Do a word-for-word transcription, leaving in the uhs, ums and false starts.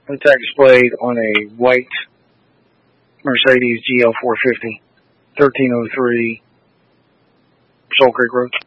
The tag displayed on a white Mercedes G L four fifty, thirteen oh three Shoal Creek Road.